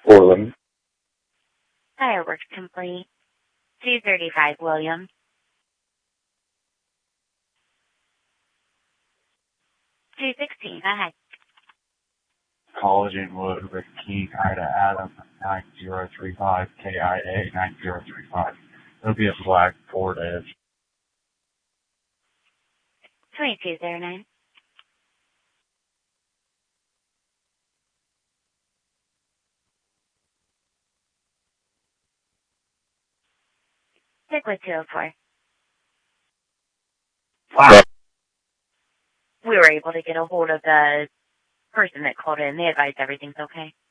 Orland. Fireworks complete. 235 Williams. 216, go ahead. College Inwood, Rick King, Ida Adam, 9035, KIA 9035. It'll be a black Ford Edge. 2209. Stick with 204. Wow. We were able to get a hold of the person that called in. They advised everything's okay.